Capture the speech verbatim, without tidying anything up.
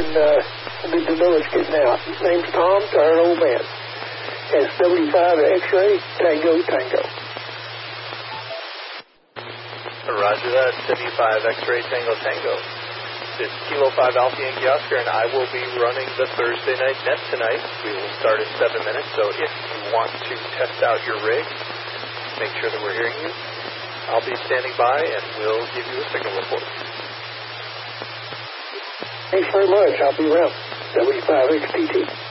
and uh, the, the village getting out. Name's Tom, tired old man. It's W five X-ray, Tango, Tango. Roger that, W five X-ray, Tango, Tango. It's Kilo five Alpha Yankee Oscar, and I will be running the Thursday night net tonight. We will start in seven minutes, so if you want to test out your rig, make sure that we're hearing you. I'll be standing by, and we'll give you a signal report. Thanks very much. I'll be around. W five X T T.